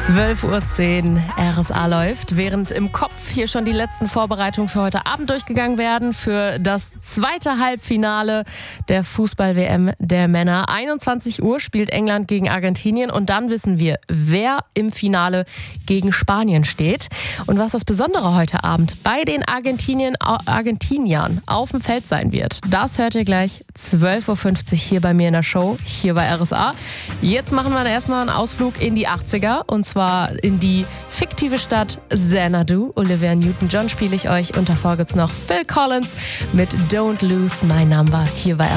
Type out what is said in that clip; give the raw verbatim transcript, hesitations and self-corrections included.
zwölf Uhr zehn, R S A läuft, während im Kopf hier schon die letzten Vorbereitungen für heute Abend durchgegangen werden, für das zweite Halbfinale der Fußball-W M der Männer. einundzwanzig Uhr spielt England gegen Argentinien und dann wissen wir, wer im Finale gegen Spanien steht. Und was das Besondere heute Abend bei den Argentinien, Argentiniern auf dem Feld sein wird, das hört ihr gleich zwölf Uhr fünfzig hier bei mir in der Show, hier bei R S A. Jetzt machen wir erstmal einen Ausflug in die achtziger und zwar in die fiktive Stadt Xanadu. Olivia Newton-John spiele ich euch und davor gibt's noch Phil Collins mit Don't Lose My Number hier bei R S A.